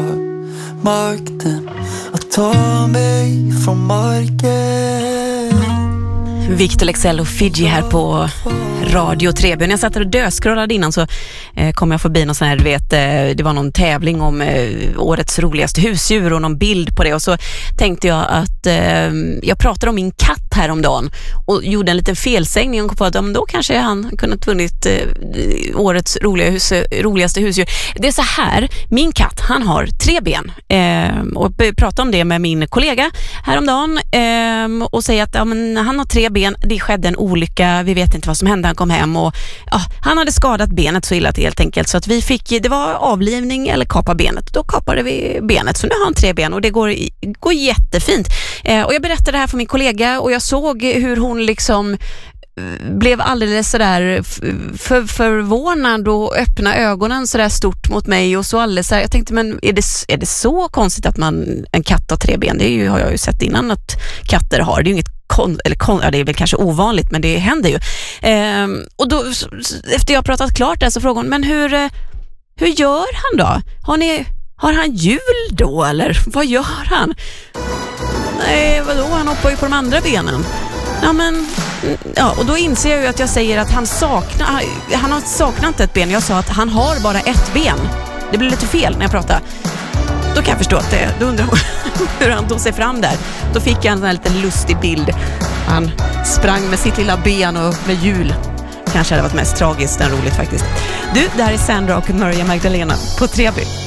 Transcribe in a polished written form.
har makten att ta mig från marken. Victor Leksell och Fiji här på Radio Treben. Jag satt och döskrollade innan så kom jag förbi någon sån här, det var någon tävling om årets roligaste husdjur och någon bild på det, och så tänkte jag att jag pratade om min katt häromdagen och gjorde en liten felsägning och kom på att då kanske han kunnat vunnit årets roligaste husdjur. Det är så här, min katt, han har 3 ben och jag pratade om det med min kollega häromdagen och säger att han har 3 ben, det skedde en olycka, vi vet inte vad som hände, han kom hem och han hade skadat benet så illa helt enkelt så att det var avlivning eller kapa benet, då kapade vi benet, så nu har han 3 ben och det går jättefint. Och jag berättade det här för min kollega och jag såg hur hon liksom blev alldeles sådär förvånad och öppna ögonen sådär stort mot mig och så alldeles så här. Jag tänkte, men är det så konstigt att en katt har 3 ben? Det har jag ju sett innan att katter har. Det är ju inget det är väl kanske ovanligt, men det händer ju. Och då, efter jag pratat klart där, så frågade hon, men hur gör han då? Har han hjul då, eller vad gör han? Nej, vadå? Han hoppar ju på de andra benen. Och då inser jag ju att jag säger att han har saknat ett ben. Jag sa att han har bara ett ben. Det blir lite fel när jag pratar. Då kan jag förstå att då undrar hon hur han tog sig fram där. Då fick jag en sån här liten lustig bild. Han sprang med sitt lilla ben och med hjul. Kanske hade varit mest tragiskt än roligt faktiskt. Du, det här är Sandra och Maria Magdalena på Treby.